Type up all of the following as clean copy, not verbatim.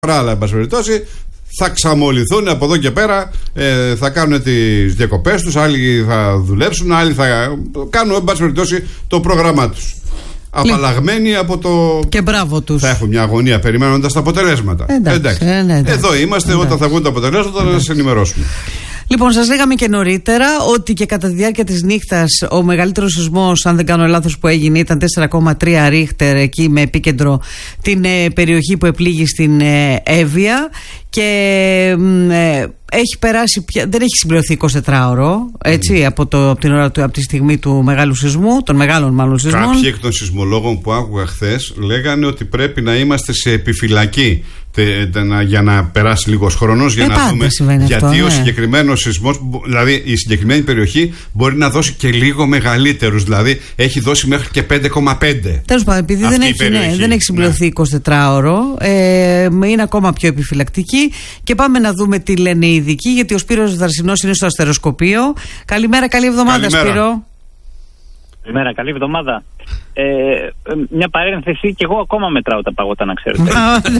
Αλλά, εν πάση περιπτώσει, θα ξαμολυθούν από εδώ και πέρα, θα κάνουν τις διακοπές τους, άλλοι θα δουλέψουν, άλλοι θα κάνουν, εν πάση περιπτώσει, το πρόγραμμά τους. Απαλλαγμένοι από το. Και μπράβο τους. Θα έχουν μια αγωνία περιμένοντας τα αποτελέσματα. Εντάξει. Εδώ είμαστε, όταν θα βγουν τα αποτελέσματα να σας ενημερώσουμε. Λοιπόν, σας λέγαμε και νωρίτερα ότι και κατά τη διάρκεια της νύχτας ο μεγαλύτερος σεισμός, αν δεν κάνω λάθος, που έγινε ήταν 4,3 ρίχτερ, εκεί με επίκεντρο την περιοχή που επλήγει στην Εύβοια, και έχει περάσει πια, δεν έχει συμπληρωθεί 24ωρο, έτσι, από τη στιγμή του μεγάλου σεισμού, των μεγάλων μάλλον σεισμών. Κάποιοι εκ των σεισμολόγων που άκουγα χθες λέγανε ότι πρέπει να είμαστε σε επιφυλακή για να περάσει λίγος χρόνος, για να δούμε γιατί αυτό, ο συγκεκριμένος σεισμός, δηλαδή η συγκεκριμένη περιοχή, μπορεί να δώσει και λίγο μεγαλύτερους, δηλαδή έχει δώσει μέχρι και 5,5. Τέλος πάντων, επειδή δεν έχει συμπληρωθεί 24ωρο, είναι ακόμα πιο επιφυλακτική. Και πάμε να δούμε τι λένε οι ειδικοί, γιατί ο Σπύρος Δαρσινός είναι στο αστεροσκοπείο. Καλημέρα, καλή εβδομάδα. Καλημέρα. Σπύρο. Καλημέρα, καλή εβδομάδα. Μια παρένθεση, και εγώ ακόμα μετράω τα παγωτά, να ξέρετε.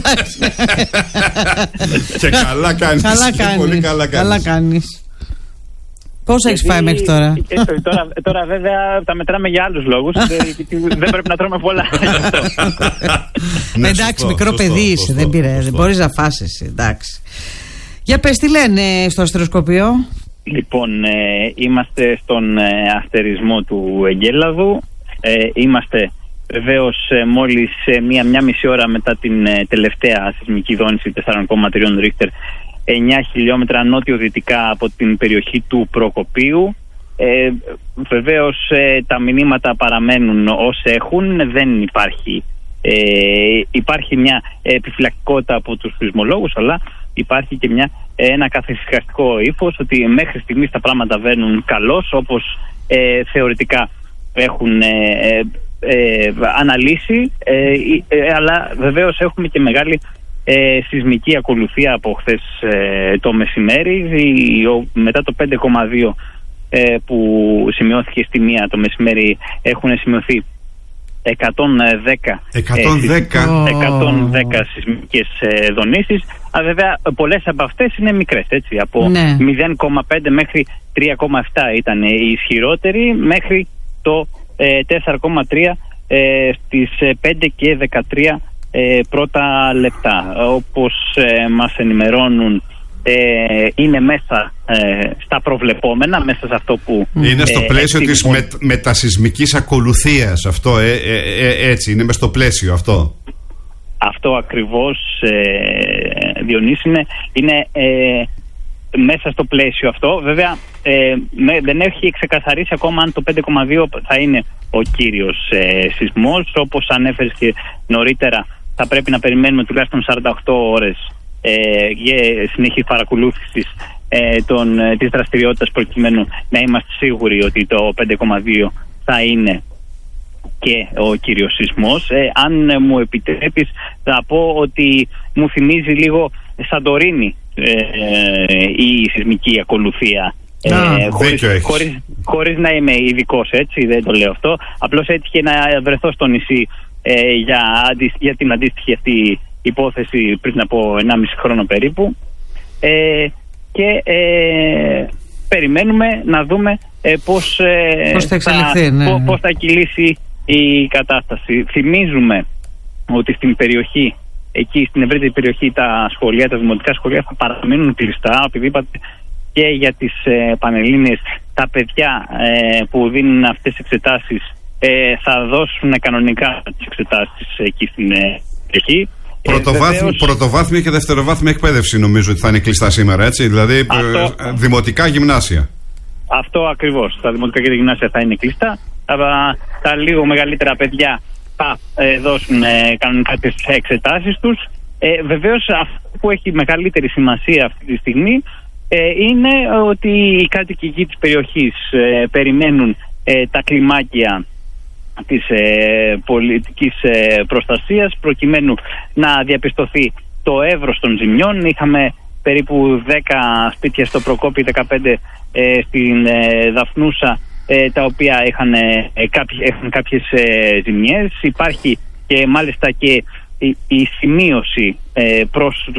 Και καλά κάνεις. Πολύ καλά κάνεις. Πόσα έχεις φάει μέχρι τώρα? Τώρα βέβαια τα μετράμε για άλλους λόγους. Δεν πρέπει να τρώμε πολλά. Εντάξει, μικρό παιδί είσαι, δεν πειράζει, μπορείς να φας εσύ, εντάξει. Για πες, τι λένε στο αστεροσκοπείο? Λοιπόν, είμαστε στον αστερισμό του Εγκέλαδου. Είμαστε βεβαίως μόλις μία μισή ώρα μετά την τελευταία σεισμική δόνηση 4,3 ρίχτερ, 9 χιλιόμετρα νότιο-δυτικά από την περιοχή του Προκοπίου. Βεβαίως τα μηνύματα παραμένουν ως έχουν, δεν υπάρχει μια επιφυλακτικότητα από τους σεισμολόγους, αλλά υπάρχει και ένα καθησυχαστικό ύφος ότι μέχρι στιγμής τα πράγματα βαίνουν καλώς, όπως θεωρητικά έχουν αναλύσει, αλλά βεβαίως έχουμε και μεγάλη σεισμική ακολουθία από χθες το μεσημέρι. Μετά το 5,2 που σημειώθηκε στη μία το μεσημέρι, έχουν σημειωθεί 110 σεισμικές δονήσεις. Βέβαια πολλές από αυτές είναι μικρές, έτσι, από 0,5 μέχρι 3,7 ήταν η ισχυρότερη, μέχρι το 4,3 στις 5 και 13 πρώτα λεπτά. Όπως μας ενημερώνουν, είναι μέσα στα προβλεπόμενα, μέσα σε αυτό που είναι στο πλαίσιο της μετασεισμικής ακολουθίας. Αυτό έτσι είναι, μέσα στο πλαίσιο αυτό. Αυτό ακριβώς, Διονύση, είναι μέσα στο πλαίσιο αυτό. Βέβαια δεν έχει ξεκαθαρίσει ακόμα αν το 5,2 θα είναι ο κύριος σεισμός. Όπως ανέφερες και νωρίτερα, θα πρέπει να περιμένουμε τουλάχιστον 48 ώρες για συνεχής παρακολούθησης της δραστηριότητας, προκειμένου να είμαστε σίγουροι ότι το 5,2 θα είναι και ο κύριος σεισμός. Αν μου επιτρέπεις, θα πω ότι μου θυμίζει λίγο Σαντορίνη η σεισμική ακολουθία. Χωρίς να είμαι ειδικός, έτσι, δεν το λέω αυτό. Απλώς έτυχε να βρεθώ στο νησί για την αντίστοιχη αυτή υπόθεση πριν από 1,5 χρόνο περίπου, και περιμένουμε να δούμε πώς θα κυλήσει η κατάσταση. Θυμίζουμε ότι στην περιοχή, εκεί στην ευρύτερη περιοχή, τα δημοτικά σχολεία θα παραμείνουν κλειστά, επειδή είπατε και για τις Πανελλήνιες, τα παιδιά που δίνουν αυτές τις εξετάσεις θα δώσουν κανονικά τις εξετάσεις εκεί στην περιοχή. Πρωτοβάθμια και δευτεροβάθμια εκπαίδευση νομίζω ότι θα είναι κλειστά σήμερα, έτσι, δηλαδή δημοτικά γυμνάσια. Αυτό ακριβώς, τα δημοτικά και τα γυμνάσια θα είναι κλειστά. Τα λίγο μεγαλύτερα παιδιά θα δώσουν κανονικά τις εξετάσεις τους. Βεβαίως αυτό που έχει μεγαλύτερη σημασία αυτή τη στιγμή είναι ότι οι κάτοικοι εκεί της περιοχής περιμένουν τα κλιμάκια της πολιτικής προστασίας, προκειμένου να διαπιστωθεί το εύρος των ζημιών. Είχαμε περίπου 10 σπίτια στο Προκόπη, 15 στην Δαφνούσα, τα οποία έχουν κάποιες ζημιές. Υπάρχει και μάλιστα και η σημείωση προς τους